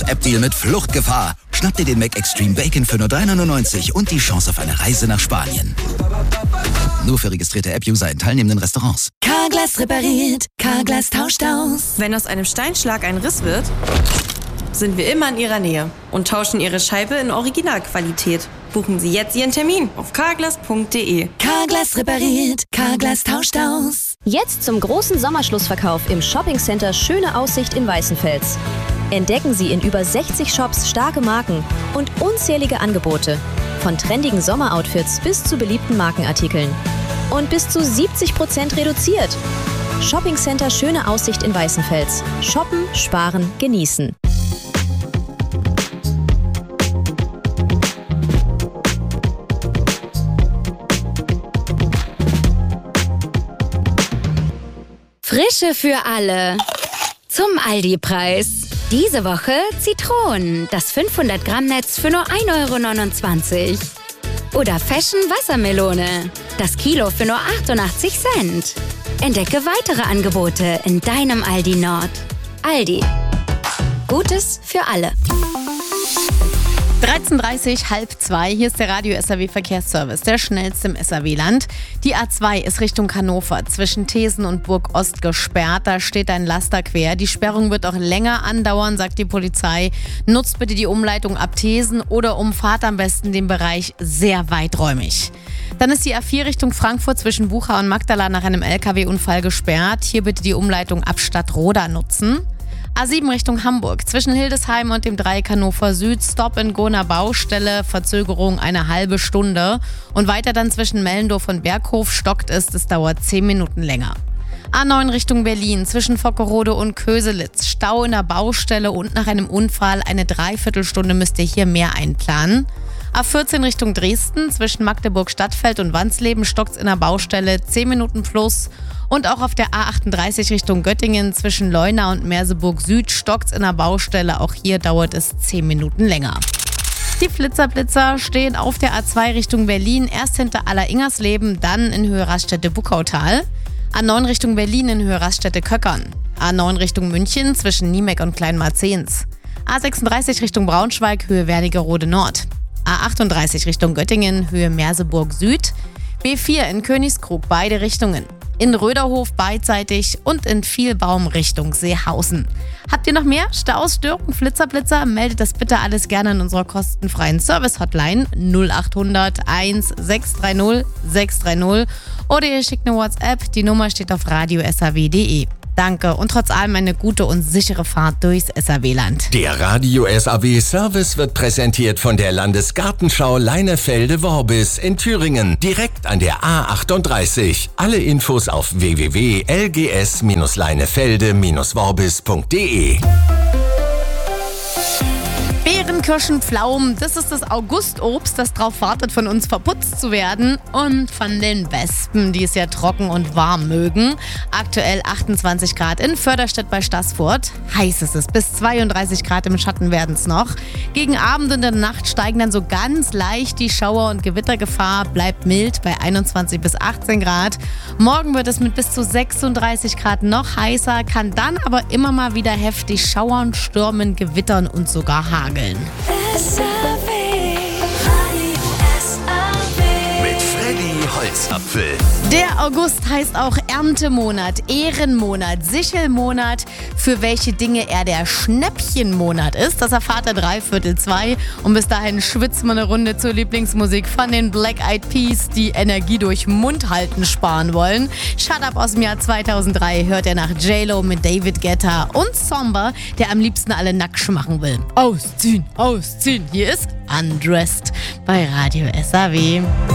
App-Deal mit Fluchtgefahr. Schnapp dir den Mac Extreme Bacon für nur 3,99 € und die Chance auf eine Reise nach Spanien. Nur für registrierte App-User in teilnehmenden Restaurants. Carglass repariert, Carglass tauscht aus. Wenn aus einem Steinschlag ein Riss wird, sind wir immer in Ihrer Nähe und tauschen Ihre Scheibe in Originalqualität. Buchen Sie jetzt Ihren Termin auf carglass.de. Carglass repariert, Carglass tauscht aus. Jetzt zum großen Sommerschlussverkauf im Shoppingcenter Schöne Aussicht in Weißenfels. Entdecken Sie in über 60 Shops starke Marken und unzählige Angebote. Von trendigen Sommeroutfits bis zu beliebten Markenartikeln. Und bis zu 70% reduziert. Shoppingcenter Schöne Aussicht in Weißenfels. Shoppen, sparen, genießen. Frische für alle. Zum Aldi-Preis. Diese Woche Zitronen, das 500-Gramm-Netz für nur 1,29 €. Oder Fashion Wassermelone, das Kilo für nur 88 Cent. Entdecke weitere Angebote in deinem Aldi Nord. Aldi. Gutes für alle. 13:30, 13:30, hier ist der Radio-SAW-Verkehrsservice, der schnellste im SAW-Land. Die A2 ist Richtung Hannover, zwischen Thesen und Burg Ost gesperrt. Da steht ein Laster quer. Die Sperrung wird auch länger andauern, sagt die Polizei. Nutzt bitte die Umleitung ab Thesen oder umfahrt am besten den Bereich sehr weiträumig. Dann ist die A4 Richtung Frankfurt zwischen Bucha und Magdala nach einem LKW-Unfall gesperrt. Hier bitte die Umleitung ab Stadtroda nutzen. A7 Richtung Hamburg, zwischen Hildesheim und dem Dreieck Hannover Süd, Stop in Goner Baustelle, Verzögerung eine halbe Stunde. Und weiter dann zwischen Mellendorf und Berghof stockt es dauert 10 Minuten länger. A9 Richtung Berlin, zwischen Vockerode und Köselitz, Stau in der Baustelle und nach einem Unfall eine Dreiviertelstunde müsst ihr hier mehr einplanen. A14 Richtung Dresden, zwischen Magdeburg-Stadtfeld und Wansleben stockt's in der Baustelle 10 Minuten plus. Und auch auf der A38 Richtung Göttingen, zwischen Leuna und Merseburg Süd stockt's in der Baustelle. Auch hier dauert es 10 Minuten länger. Die Flitzer stehen auf der A2 Richtung Berlin, erst hinter Aller-Ingersleben, dann in Höhe Raststätte-Buckautal. A9 Richtung Berlin in Höhe Raststätte-Köckern. A9 Richtung München zwischen Niemek und Kleinmarzens. A36 Richtung Braunschweig, Höhe Wernigerode Nord. A38 Richtung Göttingen, Höhe Merseburg Süd. B4 in Königskrug, beide Richtungen. In Röderhof beidseitig und in Vielbaum Richtung Seehausen. Habt ihr noch mehr Staus, Störungen, Flitzer? Meldet das bitte alles gerne in unserer kostenfreien Service-Hotline 0800 1630 630 oder ihr schickt eine WhatsApp. Die Nummer steht auf radio-saw.de. Danke und trotz allem eine gute und sichere Fahrt durchs SAW-Land. Der Radio-SAW-Service wird präsentiert von der Landesgartenschau Leinefelde-Worbis in Thüringen, direkt an der A38. Alle Infos auf www.lgs-leinefelde-worbis.de. Beeren, Kirschen, Pflaumen, das ist das Augustobst, das drauf wartet, von uns verputzt zu werden. Und von den Wespen, die es ja trocken und warm mögen. Aktuell 28 Grad in Förderstedt bei Staßfurt. Heiß ist es, bis 32 Grad im Schatten werden es noch. Gegen Abend und in der Nacht steigen dann so ganz leicht die Schauer- und Gewittergefahr. Bleibt mild bei 21 bis 18 Grad. Morgen wird es mit bis zu 36 Grad noch heißer, kann dann aber immer mal wieder heftig schauern, stürmen, gewittern und sogar hageln. Mit Freddy Holzapfel. Der August heißt auch Erntemonat, Ehrenmonat, Sichelmonat. Für welche Dinge er der Schnäppchenmonat ist, das erfahrt ihr 3/4 und bis dahin schwitzen wir eine Runde zur Lieblingsmusik von den Black Eyed Peas, die Energie durch Mundhalten sparen wollen. Shut Up aus dem Jahr 2003 hört er nach J-Lo mit David Guetta und Somber, der am liebsten alle nackt machen will. Ausziehen, ausziehen. Hier ist Undressed bei Radio SAW.